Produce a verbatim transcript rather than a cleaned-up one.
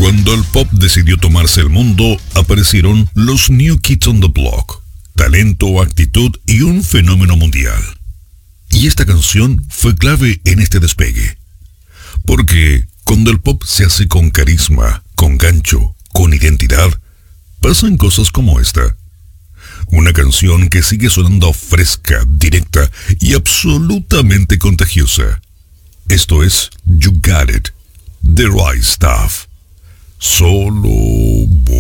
Cuando el pop decidió tomarse el mundo, aparecieron los New Kids on the Block. Talento, actitud y un fenómeno mundial. Y esta canción fue clave en este despegue. Porque cuando el pop se hace con carisma, con gancho, con identidad, pasan cosas como esta. Una canción que sigue sonando fresca, directa y absolutamente contagiosa. Esto es You Got It, The Right Stuff. Solo